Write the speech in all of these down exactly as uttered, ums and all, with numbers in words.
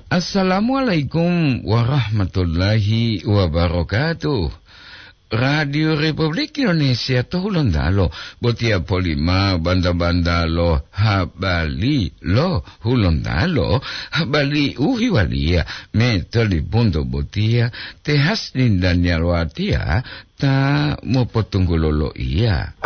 Assalamualaikum warahmatullahi wabarakatuh. Radio Republik Indonesia Tohulondalo botia polima banda-banda lo habali lo hulondalo habali uhiwalia metali bundo botia tehas nindanya watia ta mo potunggulolo iya.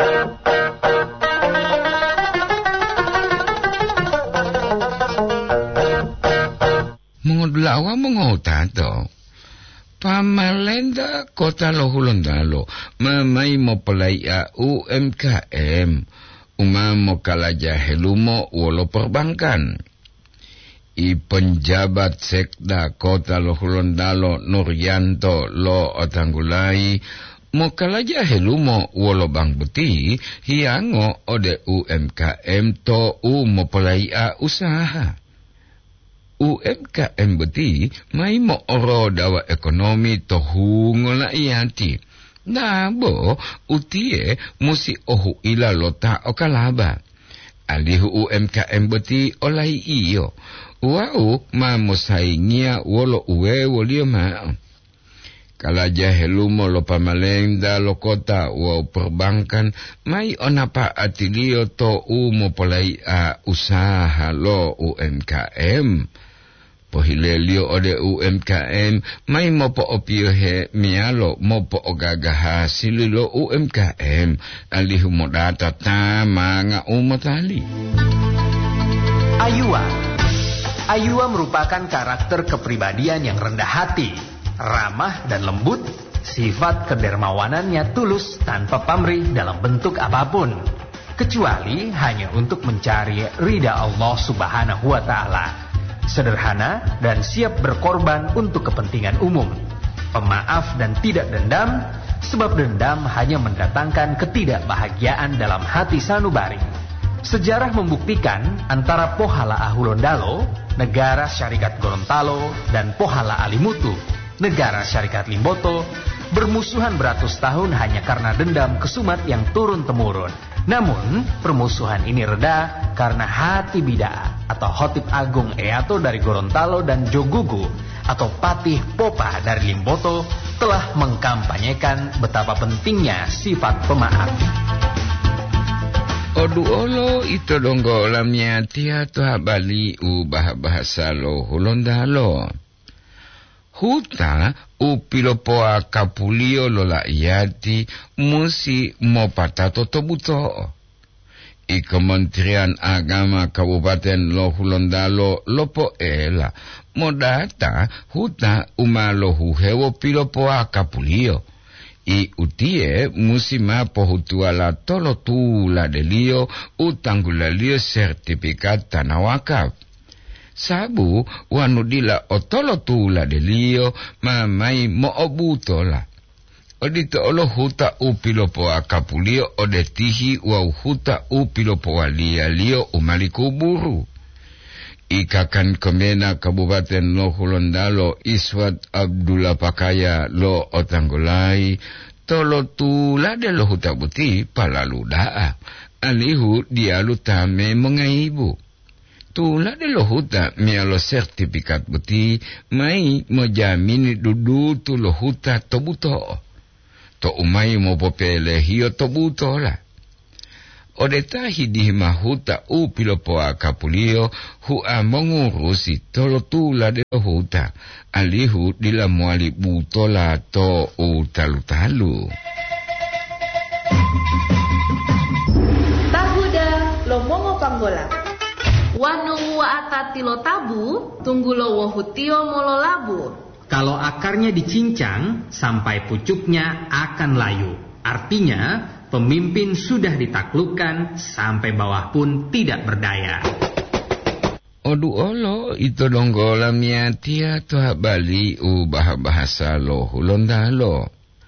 Mengodlawa mengotato Pamalenda Kota Lohulondalo mamai mo palaya U M K M umamo kalaja helumo wolo perbankan. I penjabat sekda Kota Lohulondalo Nuryanto Lo Otanggulai mo kalaja helumo wolo bang beti hiango ode U M K M to u mo palaya usaha. U M K M beti mai mo oro dawa ekonomi tohu ngola ianti. Nabo utie musi ohu ila lota okalaba. Alihu U M K M beti olai iyo. Wau ma mosaingia wolo uwe wolio ma. Kalaja helumo lo pamalenda lo kota wau perbankan mai onapa atilio to u mo polai a usaha lo U M K M. Pohilelio ode U M K M mai mopo opio he mialo mopo ogagaha sililo U M K M alihu modata tamanga umatali. Ayua Ayua merupakan karakter kepribadian yang rendah hati, ramah dan lembut. Sifat kedermawanannya tulus tanpa pamrih dalam bentuk apapun, kecuali hanya untuk mencari ridha Allah Subhanahu wa Ta'ala. Sederhana dan siap berkorban untuk kepentingan umum. Pemaaf dan tidak dendam, sebab dendam hanya mendatangkan ketidakbahagiaan dalam hati sanubari. Sejarah membuktikan antara Pohala Ahulondalo, negara Syarikat Gorontalo, dan Pohala Alimutu, negara Syarikat Limboto, bermusuhan beratus tahun hanya karena dendam kesumat yang turun-temurun. Namun, permusuhan ini reda karena hati bidaa atau Khotib Agung Eato dari Gorontalo dan Jogugu atau Patih Popa dari Limboto telah mengkampanyekan betapa pentingnya sifat pemaaf. Odu olo ito donggo lamnya tia tuha bali ubah bahasa lo Hulondalo. Huta upilopoa kapulio lola iati musi mo patato tobuto. I Kementerian Agama Kabupaten Lohulondalo lopo ela modata huta umalo huhewo pilopoa kapulio. I utie musi ma pohutuala tolo tula delio utanggulalio sertifikat tanah wakaf. Sabu wanudila otolo tula delio mamai mo obutola. Odito olo huta upilopo akapulio odetihi wa huta upilopo walia lio umali kuburu. Ikakan Kemena Kabupaten Lohulondalo Iswat Abdullah Pakaya lo Otanggulai tolo tula de lo huta buti palaludaa. Alihu dialu tame mengaibu. Tula de lo huta mialo sertifikat buti mai mojamini dudu tu lo huta tobuto. To umai mo popele hio tobuto la. Odetahi di mahuta upilopoa kapulio hua mengurusi tolo tula de lo huta. Alihu dila muali butola to utalu-talu. Tahuda lo mongo panggola. Wanu wa atati lo tabu, tunggu lo wohutio molo labu. Kalau akarnya dicincang, sampai pucuknya akan layu. Artinya, pemimpin sudah ditaklukkan, sampai bawah pun tidak berdaya. Odu olo itu donggola miatia toha bali ubah bahasa lo Hulondalo.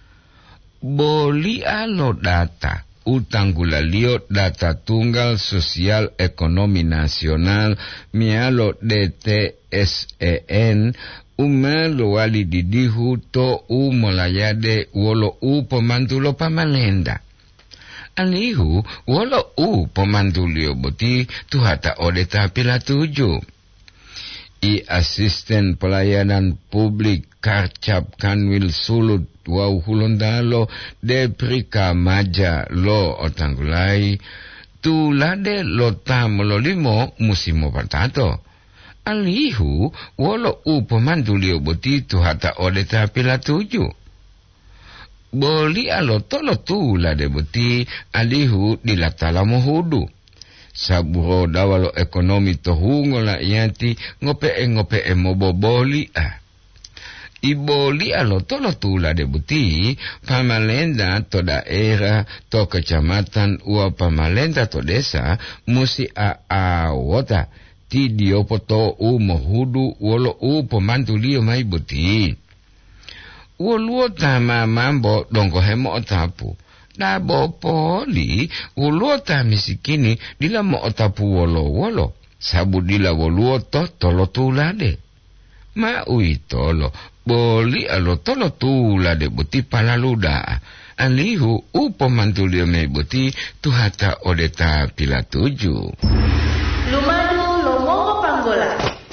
Boli alo data. Utanggulalio data tunggal sosial ekonomi nasional mialo D T S E N umalo wali didihu to u molayade wolo u pemantulo pamalenda. Alihu wolo u pemantulio boti tuhata odeta pila tuju. I asisten pelayanan publik Karcap Kanwil Sulut wau hulondalo deprika maja lo otanggulai tulade lo tamolo limo musimo patato alihu wolo upo mandulio boti tu hata odeta pila tuju boli alo tolo tulade boti alihu dilatala mohudu saburo dawalo ekonomi tohungo la yanti ngope e ngope e moboboli a iboli alo tolo tula de buti pamalenda to daerah to kecamatan ua pamalenda to desa musi a awota ti diopoto u mohudu wolo u pemantulio mai buti wolo tama mambo dongo hemo otapu Dabo poli woluota misikini dila mo otapu wolo wolo sabu dila woluoto tolo tulade ma uitolo boli alo tolo tulade buti palaluda alihu upo mantulio me buti tuhata odeta pila tuju Lumadu lomongo panggola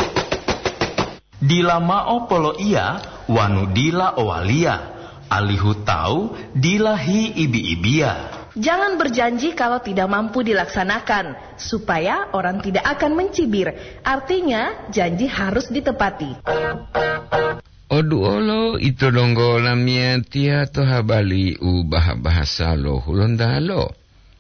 Dila mao polo ia wanu dila owalia alihu tahu dilahi ibi-ibia. Jangan berjanji kalau tidak mampu dilaksanakan, supaya orang tidak akan mencibir. Artinya, janji harus ditepati. Odu olo ito donggo lamia tia to habali ubah bahasa lo hulondalo.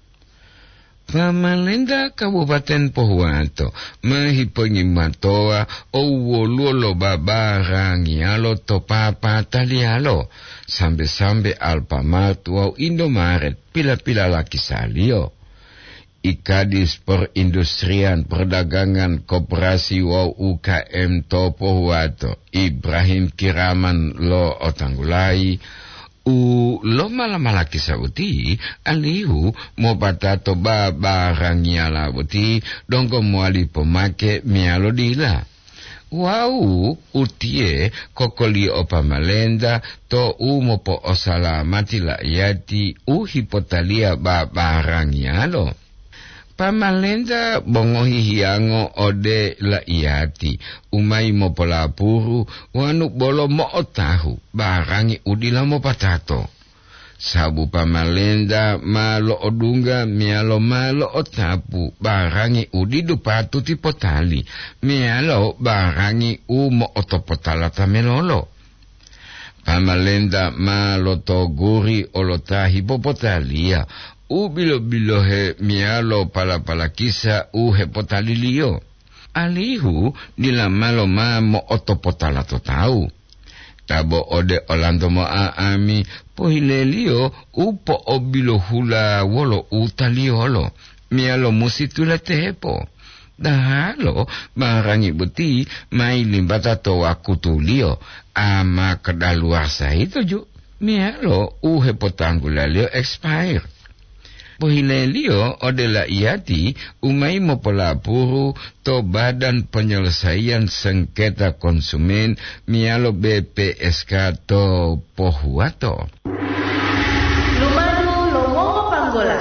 Pamalenda Kabupaten Pohuato mahipongimatoa o woluolo babarangialo to papa talialo sambe-sambe Alfamart wau Indomaret pila-pila laki salio. Ikadis Perindustrian Perdagangan Koperasi wau U K M to Pohuato Ibrahim Kiraman lo otanggulai U lo malamalaki sauti alihu mo patato ba barangiala buti dongko muali pemake mialo dila wau utie kokoli opa malenda to u mopo osalamati la yati u hipotalia ba barangialo pamalenda bongohi hiango ode la iati umai mo polapuru wanu bolo mo otahu barangi udila mo patato sabu pamalenda malo odunga mialo malo otapu barangi udidu patu tipotali mialo barangi u mo otopotala tamelolo pamalenda malo to guri olotahi popotalia u bilo-bilo he mialo pala-pala kisa u he potalilio. Alihu nila malo ma mo otopotala to tau. Tabo ode olando mo aami pohilelio u po obilo hula wolo utaliolo. Mialo musitula tepo. Dahalo barangi buti mai limbata to wakutulio ama kedaluarsa itu ju. Mialo u he potanggulalio expire. Pohilelio odela iati umai mopolapuru to Badan Penyelesaian Sengketa Konsumen mialo B P S K to Pohuato. Lumadu lomongo panggola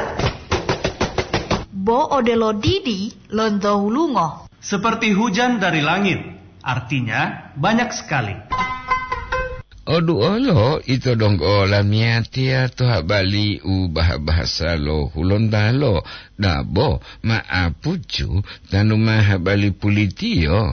Bo odelo didi londo hulungo seperti hujan dari langit, artinya banyak sekali. Odu olo ito donggo lamia tia to habali ubah bahasa lo hulondalo dabo maapucu tanu mahabali pulitio.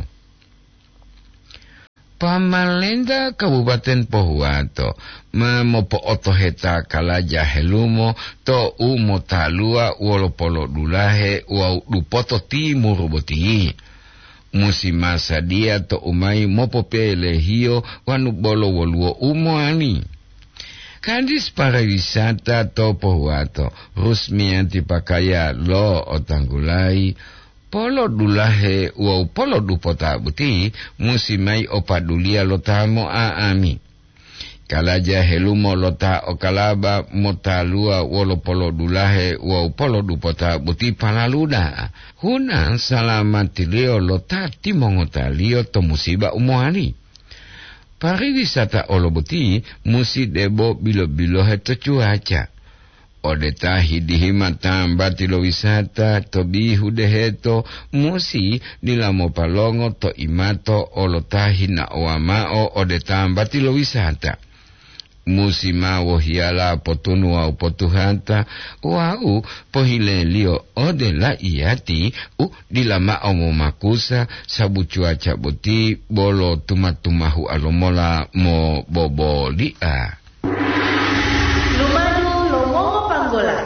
Pamalenda Kabupaten Pohuato mamopo otoheta kalaja helumo to umo talua wolopolo dulahe wau dupoto timur boti. Musimasa dia to umai mopo pele hio wanu bolo woluo umuani. Kadis pariwisata to Pohuato rusmi antipakaya lo otanggulai polo dulahe wau polo dupota buti musimai opadulia lotamo aami. Kalaja helumo lota okalaba motalua wolo polo dulahe wau polo dupota buti palaluda. Huna salamatilio lota timongotalio to musiba umuani. Pariwisata olo buti musi debo bilo-bilo heto cuaca. odeta hidihimata batilo wisata to bihu deheto musi dilamo palongo to imato olotahi na oamao odeta batilo wisata musima wohiala potunua upotuhanta wau pohilelio odela iati u dilama omo makusa sabu cuaca buti bolo tumatumahu alomola mo bobolia Lumadu lomo panggola.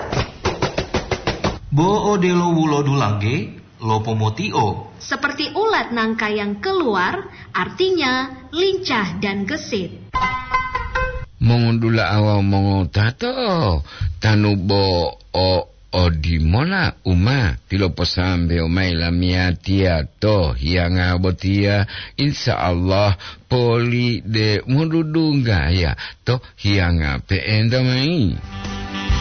Bo odelo wulo dulange lopo motio. Seperti ulat nangka yang keluar, artinya lincah dan gesit. Mongondula awa mongo tato tanubo o odimona uma piloposambe omai lamia tia to hianga botia insya Allah poli de mududunga ya to hianga peenda mai.